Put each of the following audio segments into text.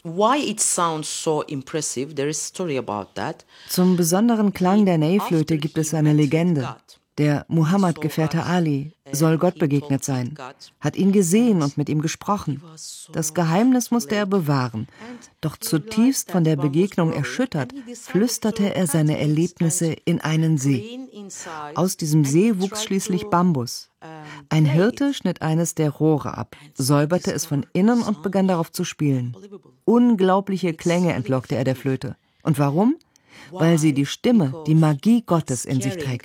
Zum besonderen Klang der Ney-Flöte gibt es eine Legende. Der Muhammad-Gefährte Ali soll Gott begegnet sein, hat ihn gesehen und mit ihm gesprochen. Das Geheimnis musste er bewahren. Doch zutiefst von der Begegnung erschüttert, flüsterte er seine Erlebnisse in einen See. Aus diesem See wuchs schließlich Bambus. Ein Hirte schnitt eines der Rohre ab, säuberte es von innen und begann darauf zu spielen. Unglaubliche Klänge entlockte er der Flöte. Und warum? Weil sie die Stimme, die Magie Gottes in sich trägt.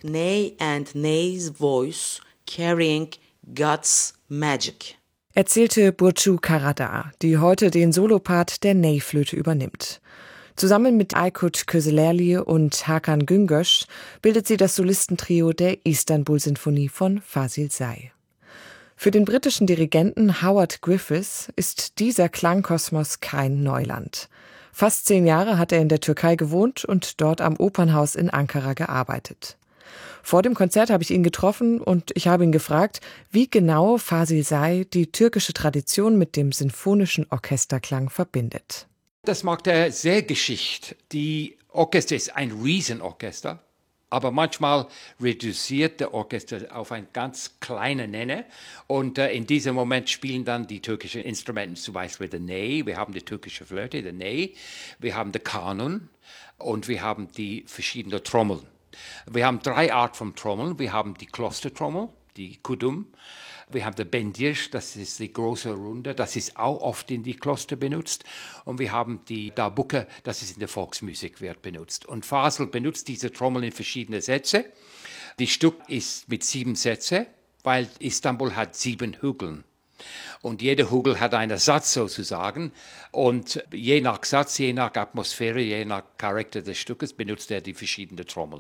Erzählte Burcu Karadağ, die heute den Solopart der Ney-Flöte übernimmt. Zusammen mit Aykut Köselerli und Hakan Güngöz bildet sie das Solistentrio der Istanbul-Sinfonie von Fazil Say. Für den britischen Dirigenten Howard Griffiths ist dieser Klangkosmos kein Neuland. Fast 10 Jahre hat er in der Türkei gewohnt und dort am Opernhaus in Ankara gearbeitet. Vor dem Konzert habe ich ihn getroffen und ich habe ihn gefragt, wie genau Fazil Say die türkische Tradition mit dem sinfonischen Orchesterklang verbindet. Das macht er sehr geschickt. Die Orchester ist ein Riesenorchester, aber manchmal reduziert der Orchester auf einen ganz kleinen Nenner. Und in diesem Moment spielen dann die türkischen Instrumente, zum Beispiel der Ney, wir haben die türkische Flöte, der Ney, wir haben den Kanun und wir haben die verschiedenen Trommeln. Wir haben 3 Arten von Trommeln. Wir haben die Klostertrommel, die Kudum. Wir haben den Bendirsch, das ist die große Runde, das ist auch oft in die Kloster benutzt. Und wir haben die Darbuka, das ist in der Volksmusik wird benutzt. Und Fazil benutzt diese Trommel in verschiedene Sätze. Die Stück ist mit 7 Sätzen, weil Istanbul hat 7 Hügeln. Und jeder Hügel hat einen Satz sozusagen. Und je nach Satz, je nach Atmosphäre, je nach Charakter des Stückes benutzt er die verschiedenen Trommeln.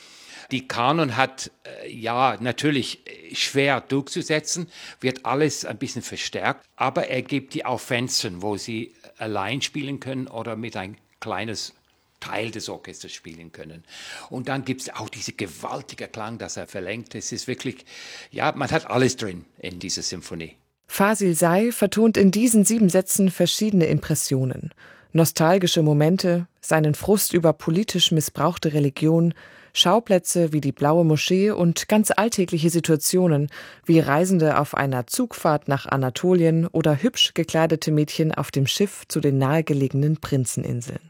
Die Kanon hat, natürlich schwer durchzusetzen, wird alles ein bisschen verstärkt, aber er gibt die auch Fenstern, wo sie allein spielen können oder mit ein kleines Teil des Orchesters spielen können. Und dann gibt es auch diese gewaltige Klang, das er verlängert. Es ist wirklich, man hat alles drin in dieser Symphonie. Fazil Say vertont in diesen 7 Sätzen verschiedene Impressionen. Nostalgische Momente, seinen Frust über politisch missbrauchte Religion, Schauplätze wie die Blaue Moschee und ganz alltägliche Situationen wie Reisende auf einer Zugfahrt nach Anatolien oder hübsch gekleidete Mädchen auf dem Schiff zu den nahegelegenen Prinzeninseln.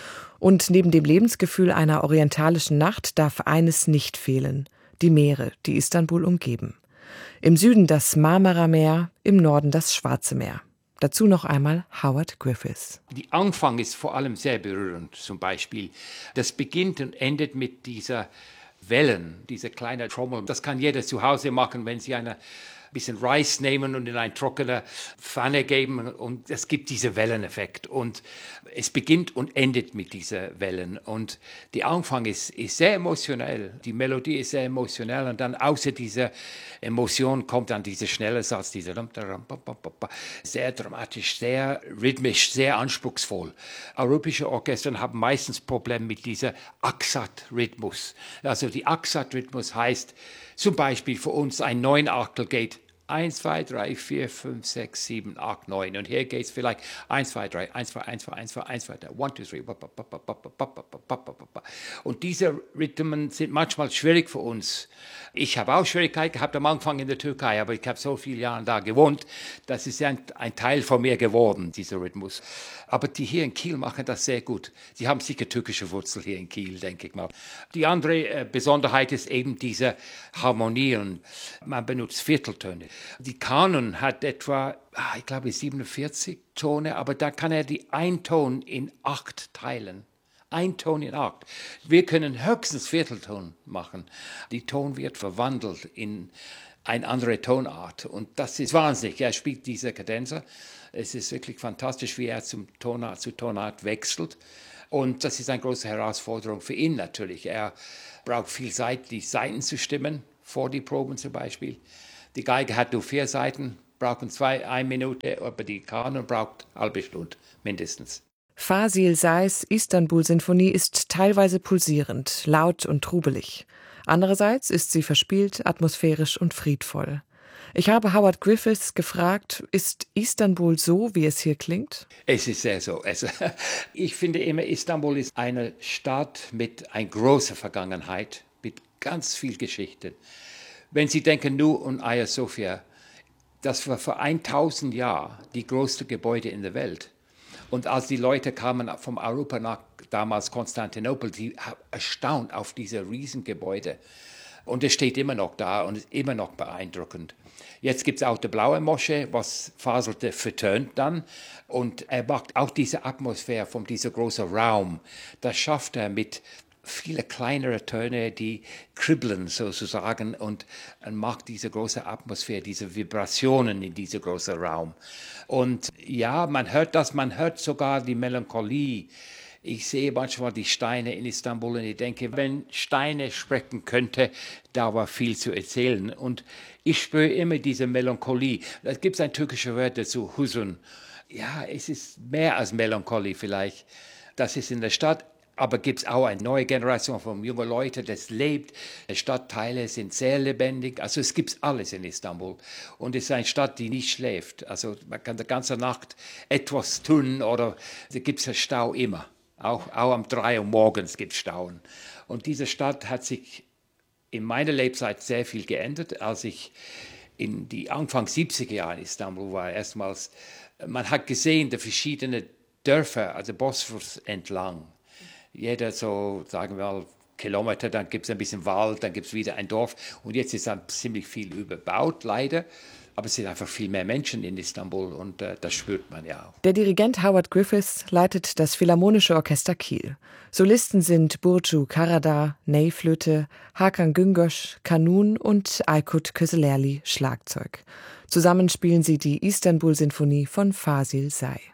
Und neben dem Lebensgefühl einer orientalischen Nacht darf eines nicht fehlen: die Meere, die Istanbul umgeben. Im Süden das Marmara-Meer, im Norden das Schwarze Meer. Dazu noch einmal Howard Griffiths. Der Anfang ist vor allem sehr berührend, zum Beispiel. Das beginnt und endet mit dieser Wellen, dieser kleinen Trommel. Das kann jeder zu Hause machen, wenn Sie ein bisschen Reis nehmen und in eine trockene Pfanne geben. Und es gibt diesen Welleneffekt. Und es beginnt und endet mit diesen Wellen. Und der Anfang ist sehr emotionell. Die Melodie ist sehr emotionell. Und dann außer dieser Emotion kommt dann dieser schnelle Satz, dieser sehr dramatisch, sehr rhythmisch, sehr anspruchsvoll. Europäische Orchester haben meistens Probleme mit diesem Aksat-Rhythmus. Also die Aksat-Rhythmus heißt zum Beispiel für uns ein 9-Achtel geht 1, 2, 3, 4, 5, 6, 7, 8, 9. Und hier geht es vielleicht 1, 2, 3, 1, 2, 1, 2, 1, 2, 1, 2, 3, 1, 2, 3. Und diese Rhythmen sind manchmal schwierig für uns. Ich habe auch Schwierigkeiten gehabt am Anfang in der Türkei, aber ich habe so viele Jahre da gewohnt, das ist ein Teil von mir geworden, dieser Rhythmus. Aber die hier in Kiel machen das sehr gut. Sie haben sicher türkische Wurzel hier in Kiel, denke ich mal. Die andere Besonderheit ist eben diese Harmonien. Man benutzt Vierteltöne. Die Kanon hat etwa, ich glaube, 47 Tone, aber da kann er die einen Ton in 8 teilen. Ein Ton in 8. Wir können höchstens Viertelton machen. Die Ton wird verwandelt in eine andere Tonart. Und das ist wahnsinnig. Er spielt diese Kadenza. Es ist wirklich fantastisch, wie er zum Tonart zu Tonart wechselt. Und das ist eine große Herausforderung für ihn natürlich. Er braucht viel Zeit, die Saiten zu stimmen, vor die Proben zum Beispiel. Die Geige hat nur 4 Saiten, brauchen 1 Minute, aber die Kanon braucht eine halbe Stunde mindestens. Fazil Says Istanbul-Sinfonie ist teilweise pulsierend, laut und trubelig. Andererseits ist sie verspielt, atmosphärisch und friedvoll. Ich habe Howard Griffiths gefragt, ist Istanbul so, wie es hier klingt? Es ist sehr so. Ich finde immer, Istanbul ist eine Stadt mit einer großen Vergangenheit, mit ganz viel Geschichte. Wenn Sie denken nur an Hagia Sophia, das war vor 1000 Jahren die größte Gebäude in der Welt. Und als die Leute kamen vom Europa nach damals Konstantinopel, die haben erstaunt auf diese Riesengebäude. Und es steht immer noch da und ist immer noch beeindruckend. Jetzt gibt es auch die Blaue Moschee, was Faselte vertönt dann. Und er macht auch diese Atmosphäre von diesem großen Raum. Das schafft er mit viele kleinere Töne, die kribbeln sozusagen und macht diese große Atmosphäre, diese Vibrationen in diesem großen Raum. Und ja, man hört das, man hört sogar die Melancholie. Ich sehe manchmal die Steine in Istanbul und ich denke, wenn Steine sprechen könnte, da war viel zu erzählen. Und ich spüre immer diese Melancholie. Da gibt es ein türkisches Wort dazu, Huzun. Ja, es ist mehr als Melancholie vielleicht. Das ist in der Stadt. Aber gibt es auch eine neue Generation von jungen Leuten, das lebt. Die Stadtteile sind sehr lebendig. Also es gibt alles in Istanbul. Und es ist eine Stadt, die nicht schläft. Also man kann die ganze Nacht etwas tun oder da gibt es Stau immer. Auch um 3 Uhr morgens gibt es Stauen. Und diese Stadt hat sich in meiner Lebzeit sehr viel geändert. Als ich in die Anfang 70er Jahre in Istanbul war, erstmals, man hat gesehen, die verschiedenen Dörfer, also Bosphorus entlang. Jeder so, sagen wir mal, Kilometer, dann gibt es ein bisschen Wald, dann gibt es wieder ein Dorf. Und jetzt ist dann ziemlich viel überbaut, leider. Aber es sind einfach viel mehr Menschen in Istanbul und das spürt man ja auch. Der Dirigent Howard Griffiths leitet das Philharmonische Orchester Kiel. Solisten sind Burcu Karadağ, Ney-Flöte, Hakan Güngöz, Kanun und Aykut Köselerli, Schlagzeug. Zusammen spielen sie die Istanbul-Sinfonie von Fasil Say.